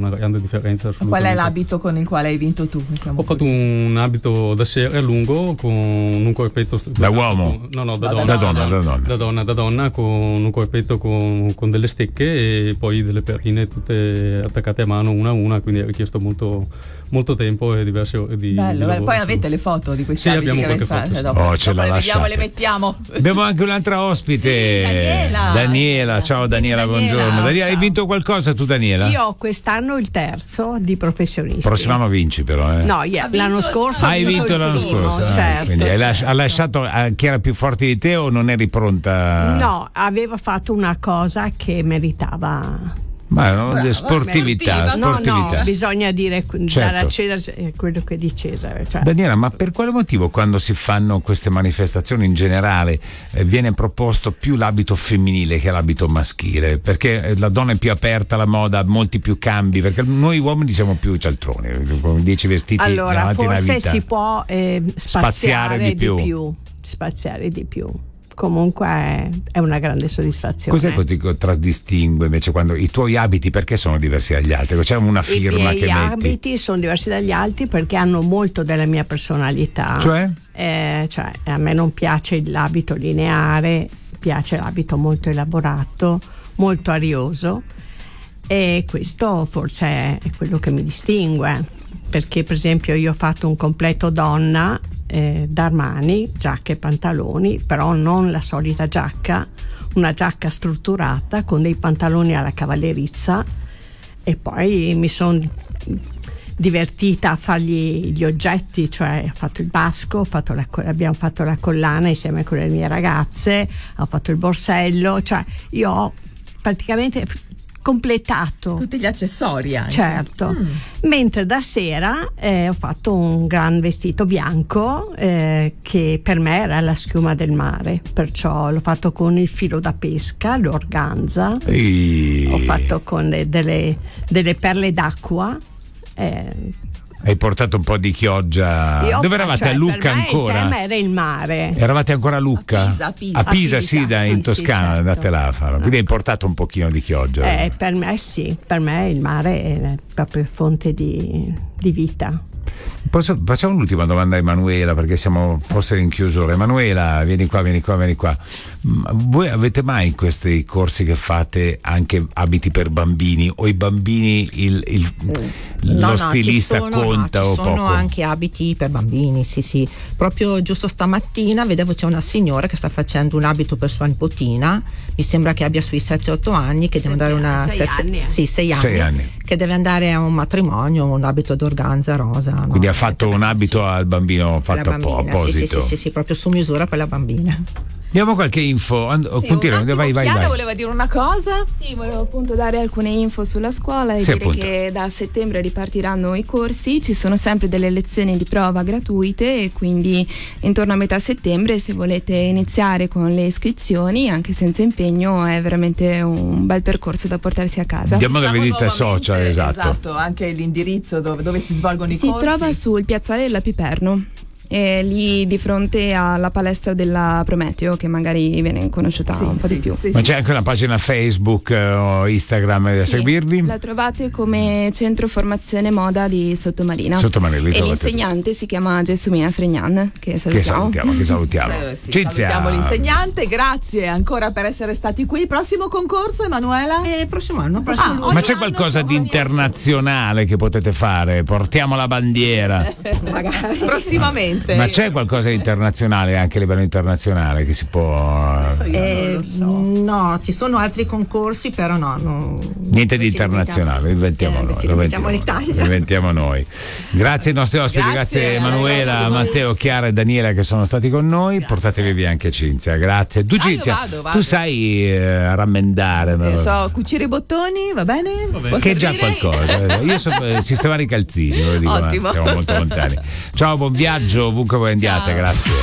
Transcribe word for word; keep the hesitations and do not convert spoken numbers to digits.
una grande differenza. Qual è l'abito con il quale hai vinto tu? Ho fatto un abito da sera lungo con un corpetto da uomo? No, no, da, da, donna, da, donna, da, donna. da donna, da donna, con un corpetto con, con delle stecche e poi delle perline tutte attaccate a mano una a una, quindi ha richiesto molto, molto tempo e diverse ore di, bello, di bello. Poi su. avete le foto di questi sì, abiti che avete fatto? Sì. Dopo, oh, ce dopo la le lasciate. vediamo, le mettiamo. Abbiamo anche un'altra ospite, sì, Daniela. Daniela. Ciao Daniela, Daniela. buongiorno. Ciao, Daniela, ciao. hai vinto qualcosa tu, Daniela? Io ho quest'anno il terzo di professionisti. Prossimo anno vinci però, eh. No, yeah, l'anno scorso hai vinto l'anno scorso, certo, quindi hai certo. lasci- ha lasciato a chi era più forte di te o non eri pronta? No, aveva fatto una cosa che meritava. Ma no, Brava, sportività, sportiva. sportività. No, no, bisogna dire, Certo. dare a Cesare quello che è di Cesare. Cioè. Daniela, ma per quale motivo quando si fanno queste manifestazioni in generale eh, viene proposto più l'abito femminile che l'abito maschile? Perché la donna è più aperta alla moda, ha molti più cambi, perché noi uomini siamo più cialtroni, con dieci vestiti Allora, davanti una forse vita. si può eh, spaziare, Spaziare di di, più. più. Spaziare di più. Comunque è, è una grande soddisfazione. Cos'è che ti contraddistingue invece quando i tuoi abiti, perché sono diversi dagli altri? C'è una firma I che miei metti? abiti sono diversi dagli altri perché hanno molto della mia personalità. Cioè? Eh, cioè a me non piace l'abito lineare, piace l'abito molto elaborato, molto arioso, e questo forse è, è quello che mi distingue, perché per esempio io ho fatto un completo donna eh, d'Armani, giacca e pantaloni, però non la solita giacca, una giacca strutturata con dei pantaloni alla cavallerizza, e poi mi sono divertita a fargli gli oggetti, cioè ho fatto il basco, ho fatto la, abbiamo fatto la collana insieme con le mie ragazze, ho fatto il borsello, cioè io ho praticamente completato tutti gli accessori anche. Certo. Mm. Mentre da sera eh, ho fatto un gran vestito bianco eh, che per me era la schiuma del mare, perciò l'ho fatto con il filo da pesca, l'organza. Ehi. Ho fatto con le, delle, delle perle d'acqua. eh, Hai portato un po' di chioggia. io, Dove eravate? cioè, A Lucca per me ancora? Il tema era il mare. Eravate ancora a Lucca? A Pisa, a Pisa. A Pisa, A Pisa, sì, da, sì, in sì, Toscana, certo. andate là a farlo. Quindi hai portato un pochino di chioggia. Eh, per me sì, per me il mare è proprio fonte di, di vita. Posso, facciamo un'ultima domanda a Emanuela, perché siamo forse in chiusura. Emanuela, vieni qua, vieni qua, vieni qua. Ma voi avete mai in questi corsi che fate anche abiti per bambini, o i bambini il, il, no, lo no, stilista ci sono, conta no, o ci sono poco? anche abiti per bambini, sì sì. Proprio giusto stamattina vedevo c'è una signora che sta facendo un abito per sua nipotina, mi sembra che abbia sui sette otto anni, che Sette deve andare anni, una sei sette, anni, eh. sì, sei anni, Sei anni. che deve andare a un matrimonio, un abito d'organza rosa. No? Quindi ha fatto un abito al bambino fatto la bambina, apposito. sì, sì, sì, sì, sì, proprio su misura per la bambina. Abbiamo qualche info? And- Sì, continua, un attimo, vai, vai, Chiara vai. voleva dire una cosa. Sì, volevo appunto dare alcune info sulla scuola e Sì, dire appunto. che da settembre ripartiranno i corsi, ci sono sempre delle lezioni di prova gratuite, e quindi intorno a metà settembre, se volete iniziare con le iscrizioni anche senza impegno, è veramente un bel percorso da portarsi a casa. Diamo le Diciamo vendite nuovamente, social, esatto. Esatto, anche l'indirizzo dove, dove si svolgono i Si corsi. trova sul piazzale della Piperno, e lì di fronte alla palestra della Prometeo, che magari viene conosciuta Sì, un po' sì, di più. sì, Ma sì. c'è anche una pagina Facebook eh, o Instagram da Sì, seguirvi? la trovate come Centro Formazione Moda di Sottomarina. Sottomarina, li e trovate l'insegnante si chiama Gelsomina Fregnan, che salutiamo. Che salutiamo, che salutiamo. Sì, sì, Cinzia. salutiamo l'insegnante, grazie ancora per essere stati qui. Prossimo concorso, Emanuela? E prossimo anno, prossimo Ah, luglio. Ma ogni c'è anno qualcosa di ogni internazionale che potete fare? Portiamo la bandiera. magari. Prossimamente. Ma c'è qualcosa di internazionale, anche a livello internazionale, che si può... Eh, no, ci sono altri concorsi, però no, no Niente di ci limitiamo- internazionale, lo inventiamo eh, noi. ci Lo limitiamo inventiamo, all'Italia. lo inventiamo noi. Grazie ai nostri ospiti, grazie, Grazie, Emanuela, grazie a voi. Matteo, Chiara e Daniela che sono stati con noi. Portatevi via anche Cinzia, grazie. Tu Ah, io Cinzia, vado, vado. tu sai eh, rammendare. Eh, so cucire i bottoni, va bene? Può Che è già servire? qualcosa. Io so eh, sistemare i calzini, ve lo dico, ma Ottimo. siamo molto lontani. Ciao, buon viaggio ovunque voi andiate, Ciao. grazie.